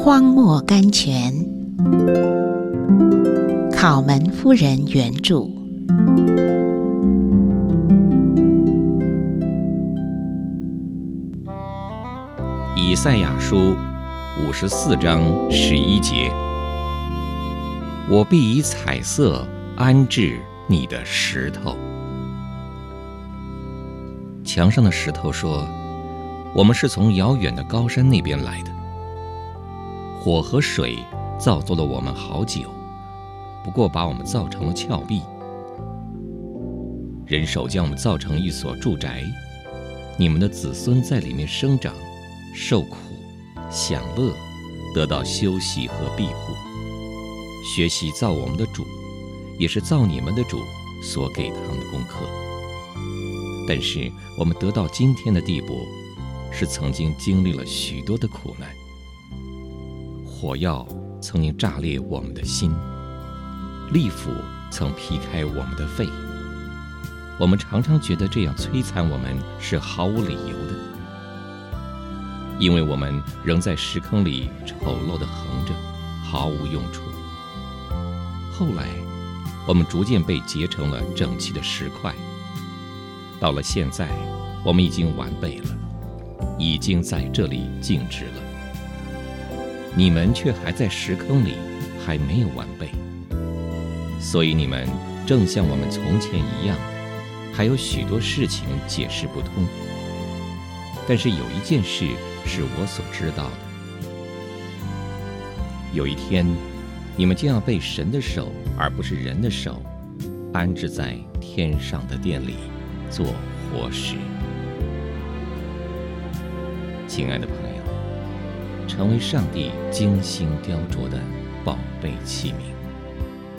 荒漠甘泉，考门夫人原著。 以赛亚书54章11节：我必以彩色安置你的石头。墙上的石头说，我们是从遥远的高山那边来的。火和水造作了我们好久，不过把我们造成了峭壁。人手将我们造成一所住宅，你们的子孙在里面生长，受苦，享乐，得到休息和庇护。学习造我们的主，也是造你们的主所给他们的功课。但是我们得到今天的地步，是曾经经历了许多的苦难。火药曾经炸裂我们的心，利斧曾劈开我们的肺。我们常常觉得这样摧残我们是毫无理由的，因为我们仍在石坑里丑陋地横着，毫无用处。后来我们逐渐被结成了整齐的石块，到了现在我们已经完备了，已经在这里静止了。你们却还在石坑里，还没有完备，所以你们正像我们从前一样，还有许多事情解释不通。但是有一件事是我所知道的，有一天你们将要被神的手，而不是人的手，安置在天上的殿里做活石。亲爱的朋友，成为上帝精心雕琢的宝贝器皿。